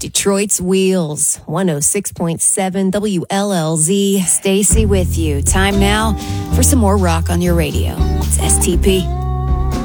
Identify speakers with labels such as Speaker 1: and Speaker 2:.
Speaker 1: Detroit's Wheels, 106.7 WLLZ. Stacy with you. Time now for some more rock on your radio. It's STP.